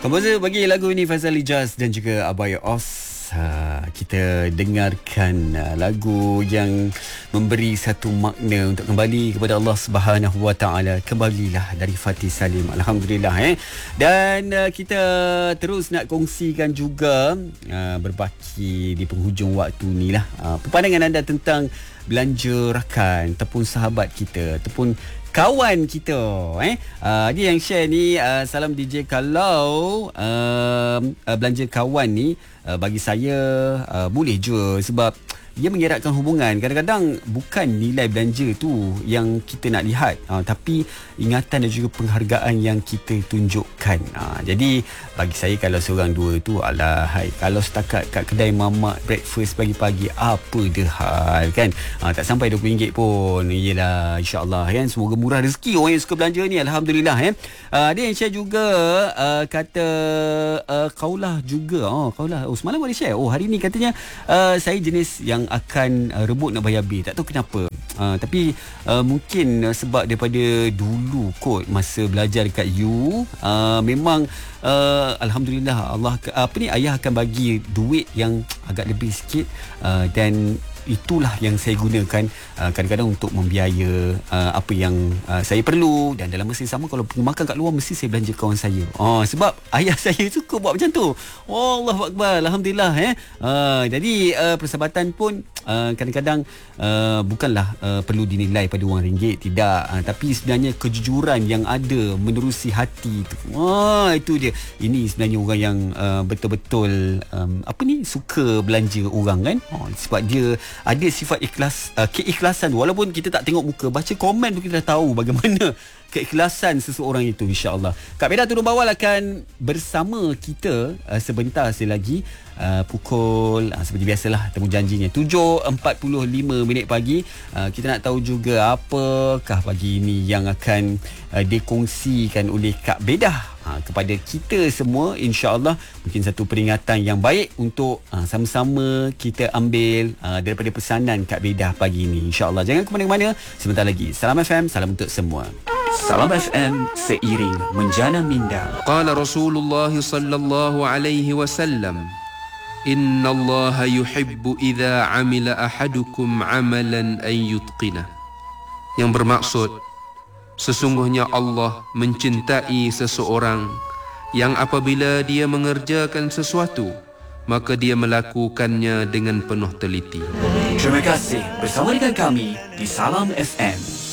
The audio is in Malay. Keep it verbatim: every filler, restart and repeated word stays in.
Komposer bagi lagu ini Faizal Ijaz dan juga Abaya Os. Ha, kita dengarkan uh, lagu yang memberi satu makna untuk kembali kepada Allah Subhanahu Wa Taala. Kembalilah dari Fatih Salim. Alhamdulillah eh. Dan uh, kita terus nak kongsikan juga uh, berbaki di penghujung waktu ni lah uh, pandangan anda tentang belanja rakan ataupun sahabat kita ataupun kawan kita eh uh, dia yang share ni uh, salam D J, kalau uh, uh, belanja kawan ni uh, bagi saya uh, boleh je sebab ia mengeratkan hubungan. Kadang-kadang bukan nilai belanja tu yang kita nak lihat, uh, tapi ingatan dan juga penghargaan yang kita tunjukkan. Uh, jadi bagi saya kalau seorang dua tu alah hai, kalau setakat kat kedai mamak breakfast pagi-pagi apa dah hal kan, uh, tak sampai dua puluh ringgit pun. Iyalah, insya-Allah kan, semoga murah rezeki orang yang suka belanja ni. Alhamdulillah eh. Uh, dia yang share juga uh, kata uh, kaulah juga. Oh, kaulah. Oh, semalam boleh share. Oh, hari ni katanya uh, saya jenis yang akan uh, rebut nak bayar bil. Tak tahu kenapa. Uh, tapi uh, mungkin uh, sebab daripada dulu kot masa belajar dekat U, uh, memang uh, alhamdulillah Allah uh, apa ni ayah akan bagi duit yang agak lebih sikit, uh, dan itulah yang saya gunakan uh, kadang-kadang untuk membiaya uh, apa yang uh, saya perlu. Dan dalam masa yang sama kalau pergi makan kat luar mesti saya belanja kawan saya. Oh, sebab ayah saya suka buat macam tu. Allahu Akbar. Alhamdulillah eh. Uh, jadi uh, persahabatan pun uh, kadang-kadang uh, bukanlah uh, perlu dinilai pada wang ringgit, tidak. Uh, tapi sebenarnya kejujuran yang ada menerusi hati tu. Wah, itu dia. Ini sebenarnya orang yang uh, betul-betul um, apa ni suka belanja orang kan. Oh, sebab dia ada sifat ikhlas, uh, keikhlasan. Walaupun kita tak tengok muka, baca komen tu kita dah tahu bagaimana keikhlasan seseorang itu, insya-Allah. Kak Beda turun bawal akan bersama kita uh, sebentar saya lagi, uh, pukul uh, seperti biasalah temu janjinya tujuh empat puluh lima minit pagi. Uh, kita nak tahu juga apakah pagi ini yang akan uh, dikongsikan oleh Kak Beda Ha, kepada kita semua, insya-Allah mungkin satu peringatan yang baik untuk ha, sama-sama kita ambil ha, daripada pesanan Kak Beda pagi ini, insya-Allah. Jangan ke mana-mana, sebentar lagi Salam F M, salam untuk semua. Salam F M, seiring menjana minda. Qala Rasulullah sallallahu alaihi wasallam, Inna Allah yuhibbu idza amila ahadukum amalan an yutqina. Yang bermaksud, sesungguhnya Allah mencintai seseorang yang apabila dia mengerjakan sesuatu, maka dia melakukannya dengan penuh teliti. Terima kasih bersama dengan kami di Salam F M.